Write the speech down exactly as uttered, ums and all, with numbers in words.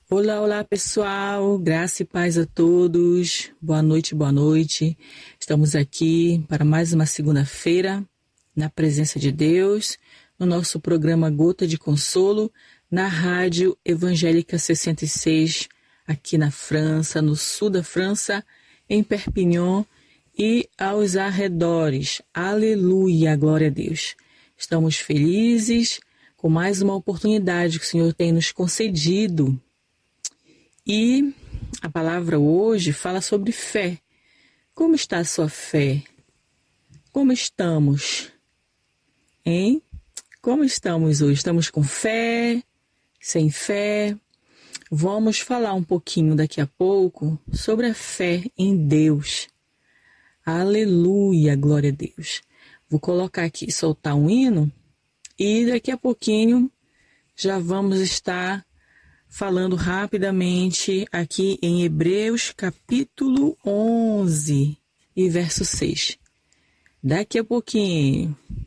Olá, olá pessoal, graça e paz a todos, boa noite, boa noite. Estamos aqui para mais uma segunda-feira, na presença de Deus, no nosso programa Gota de Consolo, na Rádio Evangélica sessenta e seis, aqui na França, no sul da França, em Perpignan e aos arredores. Aleluia, glória a Deus. Estamos felizes com mais uma oportunidade que o Senhor tem nos concedido. E a palavra hoje fala sobre fé. Como está a sua fé? Como estamos? Hein? Como estamos hoje? Estamos com fé? Sem fé? Vamos falar um pouquinho daqui a pouco sobre a fé em Deus. Aleluia, glória a Deus. Vou colocar aqui, soltar um hino e daqui a pouquinho já vamos estar falando rapidamente aqui em Hebreus capítulo onze e verso seis. Daqui a pouquinho.